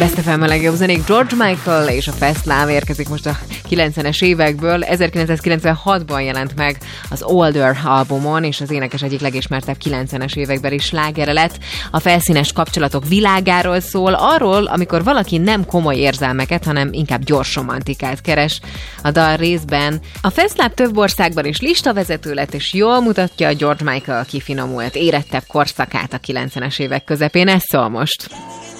Best FM a legjobb zenék, George Michael és a Fast Love érkezik most a 90-es évekből. 1996-ban jelent meg az Older albumon, és az énekes egyik legismertebb 90-es évekbeli slágere lett. A felszínes kapcsolatok világáról szól, arról, amikor valaki nem komoly érzelmeket, hanem inkább gyors romantikát keres. A dal részben a Fast Love több országban is listavezető lett, és jól mutatja a George Michael kifinomult, érettebb korszakát a 90-es évek közepén. Ez szól most.